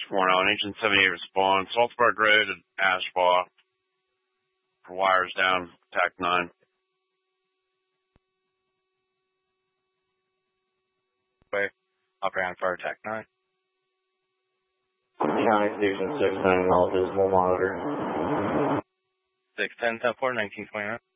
49, Agent 78 response. Salzburg Road and Ashbaugh. Wires down, TAC 9. Wait, up around for TAC 9. County Station 6, 9 all visible monitor. 610, 10-4, 1929.